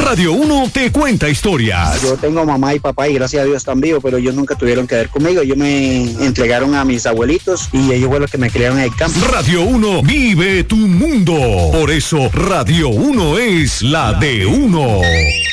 Radio 1 te cuenta historias. Yo tengo mamá y papá y gracias a Dios están vivos, pero ellos nunca tuvieron que ver conmigo. Ellos me entregaron a mis abuelitos y ellos fueron los que me criaron en el campo. Radio 1 vive tu mundo. Por eso Radio 1 es la de uno.